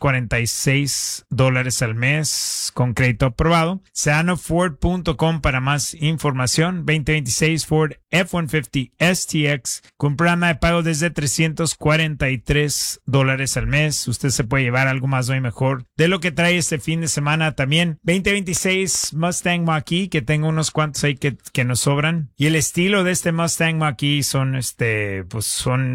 $346 al mes con crédito aprobado. SeanoFord.com para más información. 2026 Ford F-150 STX con programa de pago desde $343 al mes. Usted se puede llevar algo más y mejor de lo que trae este fin de semana también. 2026 Mustang Mach-E, que tengo unos cuantos ahí que nos sobran. Y el estilo de este Mustang Mach-E son